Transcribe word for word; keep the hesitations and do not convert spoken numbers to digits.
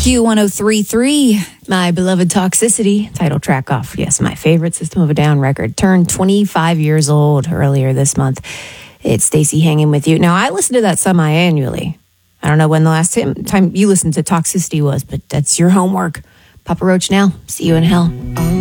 Q one oh three point three, My Beloved Toxicity, title track off, yes, my favorite System of a Down record, turned twenty-five years old earlier this month. It's Stacey hanging with you. Now, I listen to that semi-annually. I don't know when the last time you listened to Toxicity was, but that's your homework. Papa Roach now. See you in hell.